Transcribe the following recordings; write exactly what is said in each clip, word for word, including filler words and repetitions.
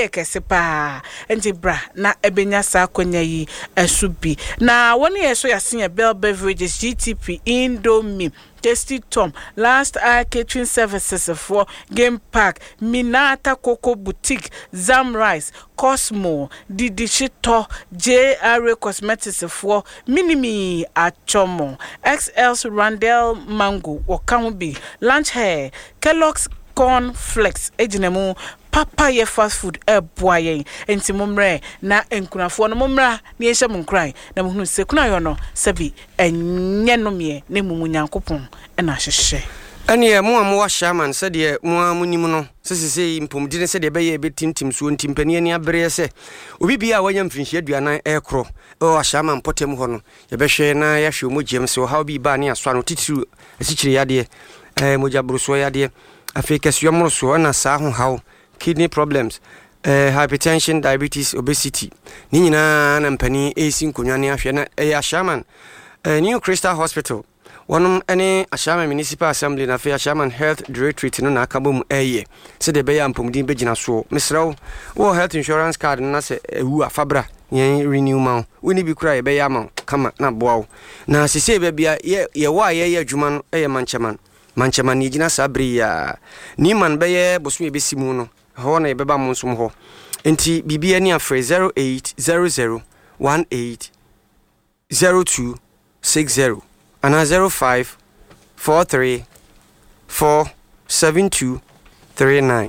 ye kesepa enti bra na ebenya sa kwanya yi asubi na woni yeso yasen Bell Beverages G T P Indomie Tasty Tom Last Eye Catering Services for Game Park Minata Coco Boutique Zam Rice Cosmo Didishito J R A Cosmetics for Minimi Achomo X L's Randell Mango Wakamubi Lunch Hair Kellogg's Corn Flakes Ejinemu Papa ye fast food e boaye enti momre na enkunafo no momra na yehye monkran na mohunu se kuna yo no sabi enye no me na mumu nyankopon e na hyehye ane mo am wa shaman se de mo amunim no sesese impomdi ne se de beye betintim so ntimpani ani abre se obi bia wanya mfinhia aduanan e kro o shaman potem ho no ye behwe na ya hwe mo gem se o ha obi ba ne aso no titiru asikyire yade eh mojabro so yade afeke suamro so na sa ho hawo kidney problems, uh, hypertension, diabetes, obesity. Ni nyina na mpani esi nkonwa ne ahwe na eh Ashaman. Uh, New Crystal Hospital. One any Ashaman Municipal Assembly na fe Ashaman Health Directorate no na akabom eye. Se de be ya mpomdin begina so. Misrawo wo health insurance card na se ewu afabra yen renew ma. Woni bi kura ye be ya ma kama na boawo. Na sese be bia ye ye wa ye ye adwuma no eye manchaman. Manchaman ni gina sabri ya. Ni man be ye bosu be simu no. Ho na yebeba monsum ho enti bibia ni afre zero eight zero zero one eight zero two six zero ana zero five four three four seven two three nine.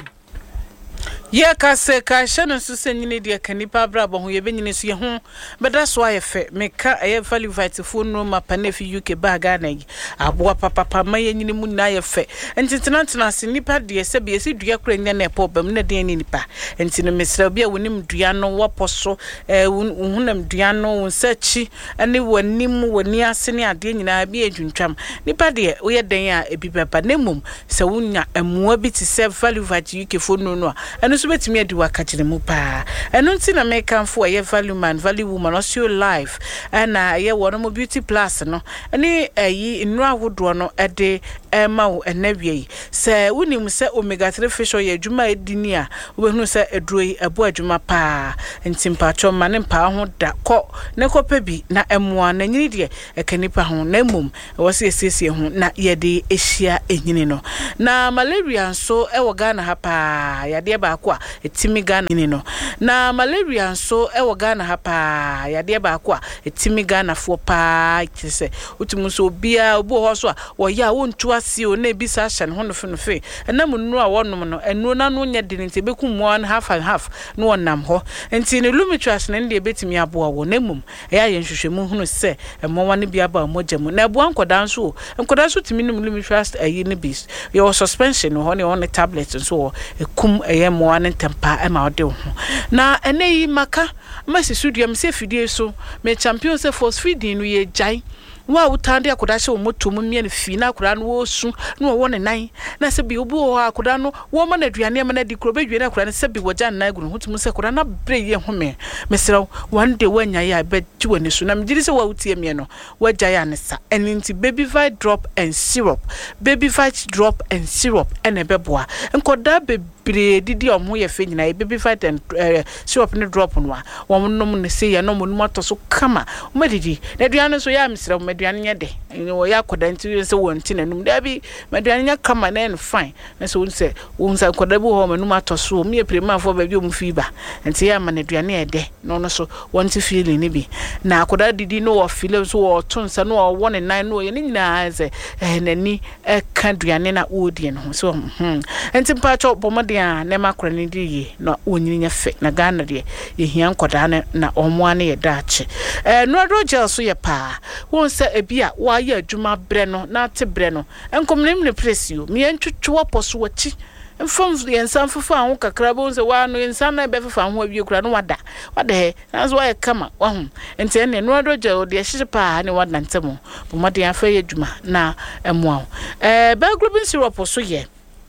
Ye ka se ka hye so senyine de kanipa bra bo ho ye benyine so ye ho beda so ayefe meka aye value vitamin phone no mapa na fi U K ba ga na yi aboa papa papa ma ye nyine mu na ayefe entintena tena se nipa de se be se dua kura nya na problem na de nipa entino mesra bia wonim dua no woposo eh hunam dua no wonsachi ane wanim woni ase ne ade nyina bia adwuntwam nipa de wo ye den a ebi papa na mum se wonya amoa bi ti se value vitamin U K phone no no so betimi adi wakachire mu pa eno nti na make amfo aye value man value woman also life na aye wono mo beauty plus no ani ayi nnu ahodo no ede ema wo enawie se wonim se omega three fish oil adwuma edini a obehunu se eduro yi abo adwuma pa nti mpacho mane mpa ho da ko ne kopa bi na emoa na nyini de ekanipa ho na mum wo se esiesie ho na ye de ehia enyini no na malaria nso e wo Ghana ha pa ya de ba kwa etimi Ghana ni no na malaria nso e wo Ghana ha pa ya de ba kwa etimi Ghana fo pa kise utumu so bia obo ho so a wo ya wontu ase o na bi sa hye ne ho no fe no fe na munnu a wonom no enu na no nya de nti bekum one half and half no wonam ho nti ne lumitras ne de betimi aboa wo na mum e ya yenhwehwemu hunu se emo wane bi aba mogya mu na ebo ankoda nso ankoda nso timi num lumitras ayi ne bis your suspension ho ne on the tablet nso ekum eye mo ane tempa e ma ode ho na ene yi maka masi studio mse fidie so me champion se force feeding no ye jai wa utande akoda hye o moto mu mie ne fi na akoda no wo su na wo ne nan na se bi obu o akoda no wo ma na aduane ma na di kro bedwe na akoda ne se bi woja na agunu hutum se akoda na bre ye ho me mesra one day wanya ya be ti wani su na mjiri se wa utie mie no waja ya ne sa eninti baby vite drop and syrup baby vite drop and syrup ene beboa enkoda be bre didi omo ye fe nyina baby vite and uh, syrup ne drop no a wo nom ne se ya no mo no to so kama o medidi na aduane so ya mesra aduane nya de wo ya koda nti se wonti nanum da bi aduane nya kama na en fine na se wonse wonsa koda bi ho manum atoso me prema fo ba bi o mu fiba nti ya ma na aduane e de no no so wonti feeling ni bi na koda didi no wo feel so wo tonsa no wo one nine no ye ni nyina ze eh nani e ka aduane na odie no so hm nti pa cho bomode a na makora ni di ye na onyini nya fe na Ghana de ye hia koda na omo ane ye dache eh no rogel so ye pa wonse ebia wa ya adwuma bre no na te bre no enkomnem ne presio me entwetwe aposo wachi mfom yensan fufu anwo kakra bo nse wa no yensan na be fufu anwo awie kura no wada wada he nazo wa kama wa hu ente ne no adoje o de hye pa ne wada ntemo bo mode afa ye adwuma na emo eh ba globin syrup so ye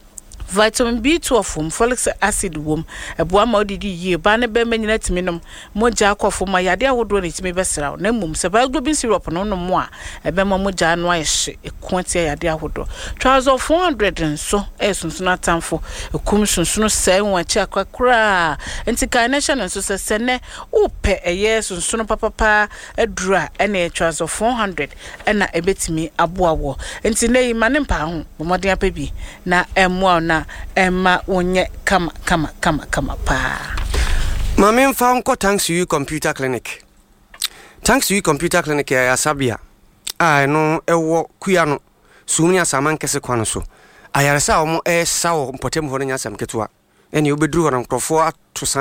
vitamin B twelve wom folic acid wom eboa ma odidi yie ba ne be manyina timinom moja akofo ma yade awodo ne timi besra na mum se ba globin syrup no no mo a ebe ma moja no ayehye ekontia yade awodo trouser four hundred nso esunsuno atamfo ekum sunsuno se nwachi akakura entika nation nso se sene upe eye sunsuno papapa adura ene trouser four hundred ena ebetimi aboawo enti nei mane mpa ho bomodin apabi na emo na emma wonye kama kama kama kama pa Mami mfa nko thanks to you computer clinic. Thanks to you computer clinic ya sabia. Ah no ewo kuya no sumni asaman kese kwano so. Ayaresa omo e sawo mpotem ho nya sam ketua. Eni obedru ho no krofo atosa